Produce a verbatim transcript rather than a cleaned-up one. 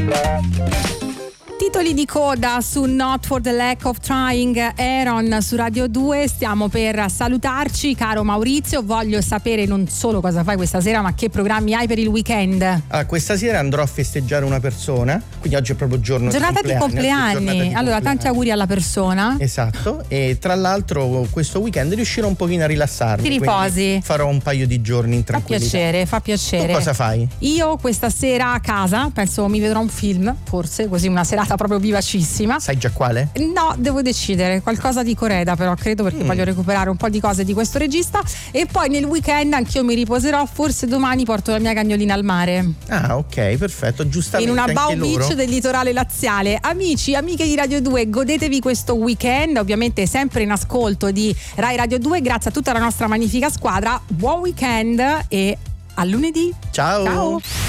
Titoli di coda su Not for the Lack of Trying, Aaron su Radio due. Stiamo per salutarci, caro Maurizio. Voglio sapere non solo cosa fai questa sera, ma che programmi hai per il weekend. Ah, questa sera andrò a festeggiare una persona, quindi oggi è proprio giorno giornata di di compleanni, compleanni. allora compleanni. Tanti auguri alla persona. Esatto, e tra l'altro questo weekend riuscirò un pochino a rilassarmi. Ti riposi? Farò un paio di giorni in Fa tranquillità. piacere, fa piacere. Tu cosa fai? Io questa sera a casa penso mi vedrò un film, forse, così una serata proprio vivacissima. Sai già quale? No, devo decidere, qualcosa di Coreda però credo, perché mm. voglio recuperare un po' di cose di questo regista. E poi nel weekend anch'io mi riposerò, forse domani porto la mia cagnolina al mare. Ah, ok, perfetto, giustamente. In una bow anche beach loro. del litorale laziale. Amici, amiche di Radio due, godetevi questo weekend, ovviamente sempre in ascolto di Rai Radio due. Grazie a tutta la nostra magnifica squadra, buon weekend e a lunedì. Ciao. Ciao.